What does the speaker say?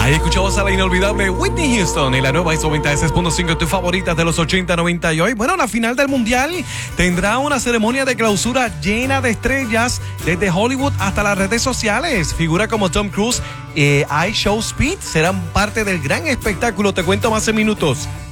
Ahí escuchamos a la inolvidable Whitney Houston en la nueva ISO 96.5, tus favoritas de los 80, 90 y hoy. Bueno, la final del Mundial tendrá una ceremonia de clausura llena de estrellas desde Hollywood hasta las redes sociales. Figuras como Tom Cruise, iShowSpeed serán parte del gran espectáculo. Te cuento más en minutos.